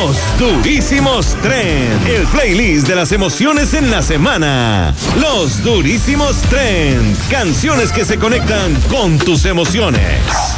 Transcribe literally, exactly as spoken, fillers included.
Los Durísimos Trend, el playlist de las emociones en la semana. Los Durísimos Trend, canciones que se conectan con tus emociones.